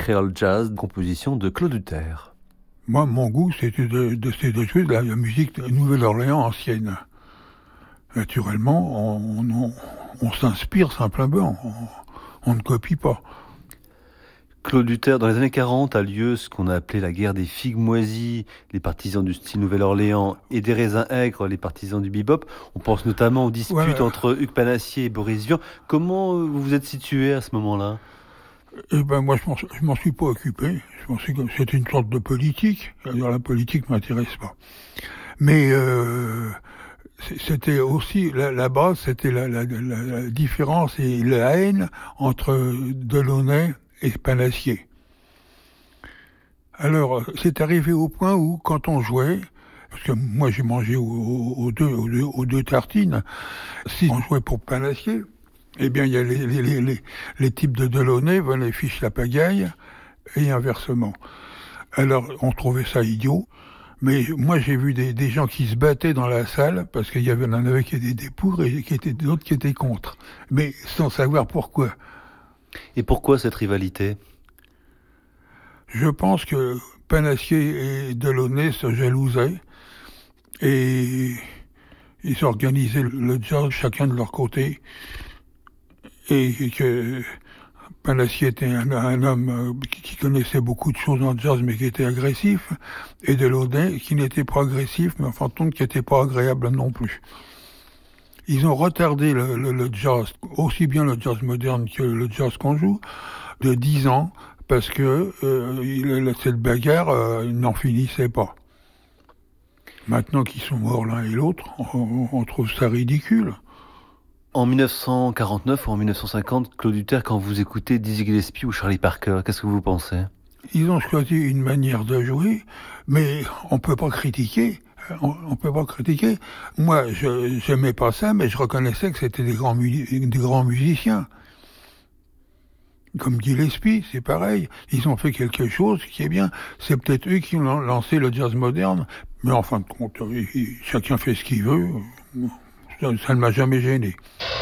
Creole Jazz, composition de Claude Hutter. Moi, mon goût, c'était de jouer de la musique de Nouvelle-Orléans ancienne. Naturellement, on s'inspire simplement, on ne copie pas. Claude Hutter, dans les années 40, a lieu ce qu'on a appelé la guerre des figues moisies, les partisans du style Nouvelle-Orléans, et des raisins aigres, les partisans du bebop. On pense notamment aux disputes entre Hugues Panassier et Boris Vian. Comment vous vous êtes situé à ce moment-là ? Eh ben moi, je m'en suis pas occupé. Je pensais que c'était une sorte de politique. Alors, la politique m'intéresse pas. Mais c'était aussi la base, c'était la différence et la haine entre Delaunay et Panassier. Alors, c'est arrivé au point où, quand on jouait, parce que moi j'ai mangé aux deux tartines, si on jouait pour Panassier, eh bien, il y a les types de Delaunay venaient ficher la pagaille, et inversement. Alors, on trouvait ça idiot, mais moi, j'ai vu des gens qui se battaient dans la salle, parce qu'il y en avait qui étaient des pour et d'autres qui étaient contre, mais sans savoir pourquoi. Et pourquoi cette rivalité ? Je pense que Panassier et Delaunay se jalousaient, et ils organisaient le jazz chacun de leur côté, et que Panassier était un homme qui connaissait beaucoup de choses en jazz, mais qui était agressif, et Delaunay qui n'était pas agressif, mais enfin qui n'était pas agréable non plus. Ils ont retardé le jazz, aussi bien le jazz moderne que le jazz qu'on joue, de 10 ans, parce que cette bagarre n'en finissait pas. Maintenant qu'ils sont morts l'un et l'autre, on trouve ça ridicule. En 1949 ou en 1950, Claude Hutter, quand vous écoutez Dizzy Gillespie ou Charlie Parker, qu'est-ce que vous pensez ? Ils ont choisi une manière de jouer, mais on peut pas critiquer. On peut pas critiquer. Moi, je n'aimais pas ça, mais je reconnaissais que c'était des grands musiciens. Comme Gillespie, c'est pareil. Ils ont fait quelque chose qui est bien. C'est peut-être eux qui ont lancé le jazz moderne, mais en fin de compte, chacun fait ce qu'il veut. Ça ne m'a jamais gêné.